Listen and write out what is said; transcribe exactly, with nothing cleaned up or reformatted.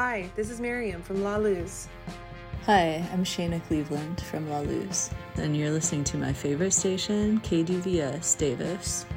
Hi, this is Miriam from La Luz. Hi, I'm Shayna Cleveland from La Luz. And you're listening to my favorite station, K D V S Davis.